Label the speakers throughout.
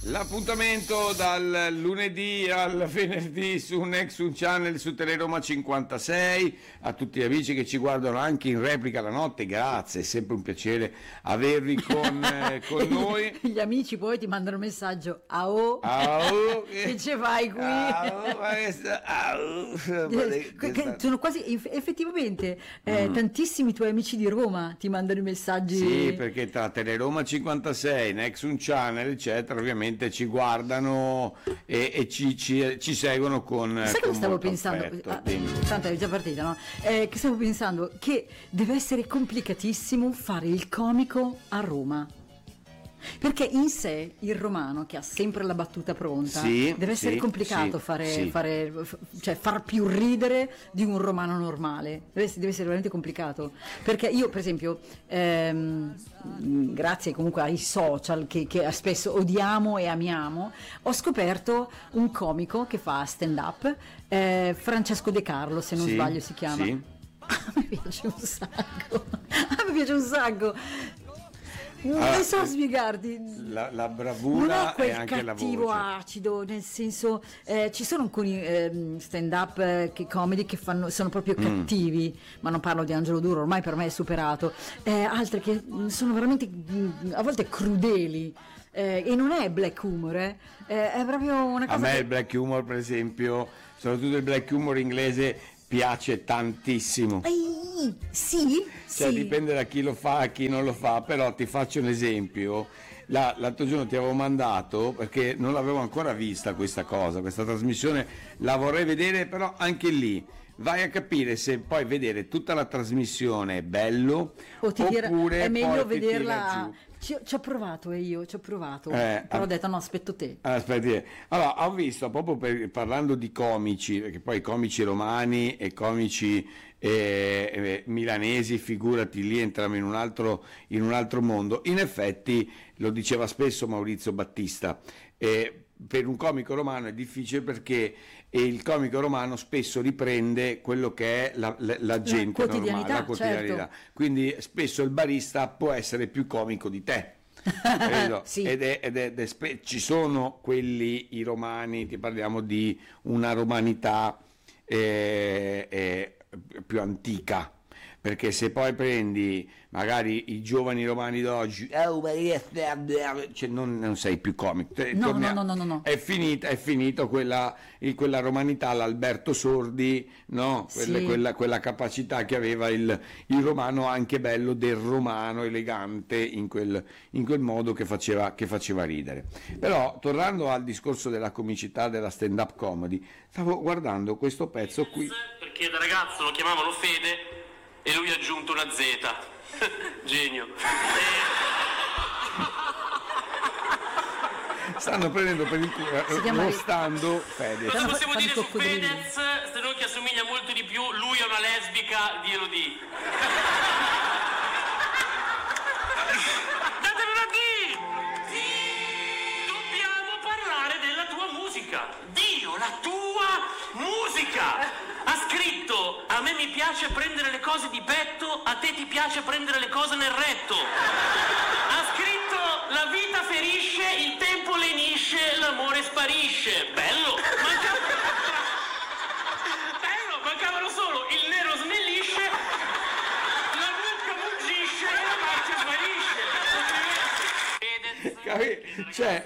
Speaker 1: L'appuntamento dal lunedì al venerdì su Nexus Channel su Teleroma 56. A tutti gli amici che ci guardano anche in replica la notte, grazie, è sempre un piacere avervi con noi.
Speaker 2: Gli amici poi ti mandano un messaggio: "Ao, che ci fai qui?" Sono quasi effettivamente tantissimi tuoi amici di Roma ti mandano i messaggi.
Speaker 1: Sì, perché tra Teleroma 56, Nexus Channel eccetera ovviamente ci guardano e ci seguono con
Speaker 2: sai cosa stavo pensando? Tanto è già partita, no? Che stavo pensando che deve essere complicatissimo fare il comico a Roma. Perché in sé il romano, che ha sempre la battuta pronta, deve essere complicato far più ridere di un romano normale. Deve essere veramente complicato. Perché io, per esempio, grazie comunque ai social che spesso odiamo e amiamo, ho scoperto un comico che fa stand up, Francesco De Carlo, se non sbaglio si chiama.
Speaker 1: Sì.
Speaker 2: Mi piace un sacco. Non so spiegarti.
Speaker 1: La bravura
Speaker 2: non è quel
Speaker 1: e anche la
Speaker 2: cattivo
Speaker 1: voce
Speaker 2: acido, nel senso ci sono alcuni stand up comedy che sono proprio cattivi, ma non parlo di Angelo Duro, ormai per me è superato, altri che sono veramente a volte crudeli, e non è black humor, è proprio una cosa.
Speaker 1: A me il black humor, per esempio, soprattutto il black humor inglese, piace tantissimo.
Speaker 2: Sì,
Speaker 1: cioè dipende da chi lo fa e chi non lo fa, però ti faccio un esempio. L'altro giorno ti avevo mandato, perché non l'avevo ancora vista questa trasmissione, la vorrei vedere, però anche lì vai a capire se poi vedere tutta la trasmissione è bello oppure
Speaker 2: è meglio
Speaker 1: poi
Speaker 2: vederla. Ci ho provato però ho detto no, aspetto te.
Speaker 1: Aspetti. Allora, ho visto proprio parlando di comici, perché poi comici romani e comici milanesi, figurati, lì entriamo in un altro mondo. In effetti lo diceva spesso Maurizio Battista, per un comico romano è difficile perché il comico romano spesso riprende quello che è la gente normale, la quotidianità. Certo. Quindi spesso il barista può essere più comico di te. Sì. Ci sono quelli, i romani, ti parliamo di una romanità più antica. Perché se poi prendi magari i giovani romani d'oggi, cioè non sei più comico.
Speaker 2: No.
Speaker 1: È finito quella romanità, l'Alberto Sordi, no? Quella capacità che aveva il romano, anche bello, del romano elegante in quel modo che faceva ridere. Però tornando al discorso della comicità della stand up comedy, stavo guardando questo pezzo qui.
Speaker 3: Perché da ragazzo lo chiamavano Fede e lui ha aggiunto una Z. Genio.
Speaker 1: Stanno prendendo per il culo, rostando Fedez.
Speaker 3: Cosa possiamo dire su Fedez, se non che assomiglia molto di più? Lui è una lesbica, Dio lo di. Datemelo a Dio! Dobbiamo parlare della tua musica. Dio, la tua musica! Ha scritto: a me mi piace prendere le cose di petto, a te ti piace prendere le cose nel retto. Ha scritto: la vita ferisce, il tempo lenisce, l'amore sparisce. Bello! Mancavano solo il nero snellisce, la mucca muggisce e la marcia sparisce.
Speaker 1: Cioè,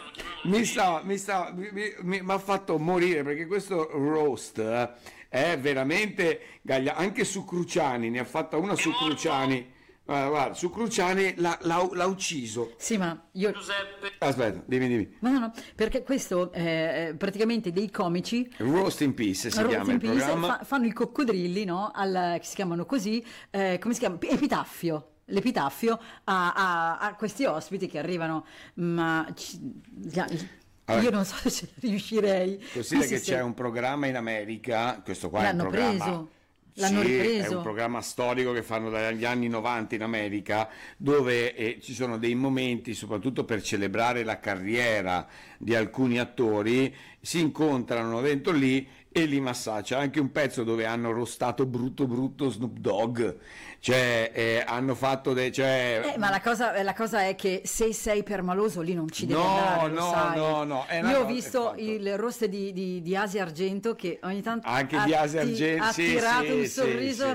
Speaker 1: mi ha fatto morire, perché questo roast è veramente anche su Cruciani, ne ha fatta una su Cruciani. Guarda, su Cruciani l'ha ucciso.
Speaker 2: Sì, ma io.
Speaker 3: Giuseppe.
Speaker 1: Aspetta, dimmi.
Speaker 2: No, perché questo praticamente dei comici.
Speaker 1: Roast in Peace si chiama il programma.
Speaker 2: Fanno i coccodrilli, no? Che si chiamano così, come si chiama? Epitaffio. L'epitaffio a questi ospiti che arrivano, ma io non so se riuscirei.
Speaker 1: Considera che c'è un programma in America, questo qua è un programma.
Speaker 2: L'hanno ripreso.
Speaker 1: È un programma storico che fanno dagli anni 90 in America, dove ci sono dei momenti, soprattutto per celebrare la carriera di alcuni attori, si incontrano dentro lì e li massa. C'è anche un pezzo dove hanno rostato brutto Snoop Dogg, cioè hanno fatto
Speaker 2: ma la cosa è che se sei permaloso lì non ci devi andare, lo sai.
Speaker 1: No,
Speaker 2: io ho visto il roast di Asia Argento che ogni tanto
Speaker 1: anche di Asia Argento
Speaker 2: ha tirato un sorriso.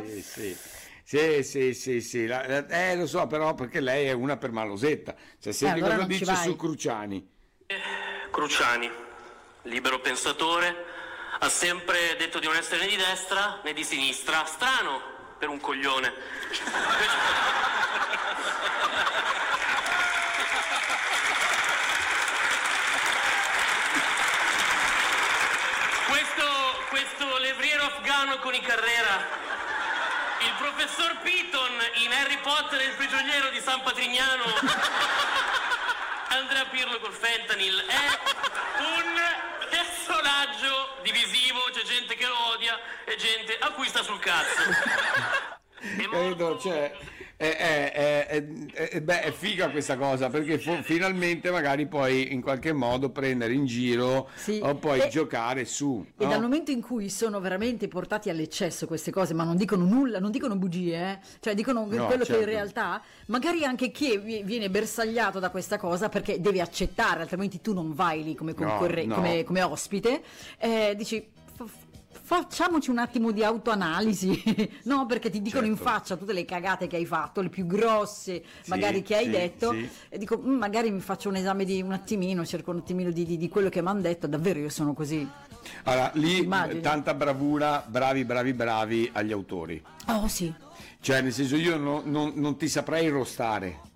Speaker 1: Sì, lo so, però perché lei è una permalosetta, cioè senti
Speaker 2: allora
Speaker 1: cosa dice su Cruciani.
Speaker 3: Cruciani, libero pensatore, ha sempre detto di non essere né di destra né di sinistra. Strano per un coglione. Questo levriero afgano con i Carrera, il professor Piton in Harry Potter e il prigioniero di San Patrignano, Andrea Pirlo col fentanyl, è un personaggio divisivo, c'è gente che lo odia e gente a cui sta sul cazzo.
Speaker 1: Credo, cioè, è figa questa cosa, perché finalmente magari puoi in qualche modo prendere in giro o poi giocare su.
Speaker 2: E
Speaker 1: no?
Speaker 2: dal momento in cui sono veramente portati all'eccesso queste cose, ma non dicono nulla, non dicono bugie, cioè dicono quello che in realtà, magari anche chi viene bersagliato da questa cosa, perché deve accettare, altrimenti tu non vai lì come come ospite, dici facciamoci un attimo di autoanalisi, no? Perché ti dicono in faccia tutte le cagate che hai fatto, le più grosse magari che hai detto, e dico magari mi faccio un esame di un attimino, cerco un attimino di quello che mi hanno detto, davvero io sono così.
Speaker 1: Allora, lì tanta bravura, bravi agli autori.
Speaker 2: Oh sì.
Speaker 1: Cioè, nel senso, io non ti saprei rostare.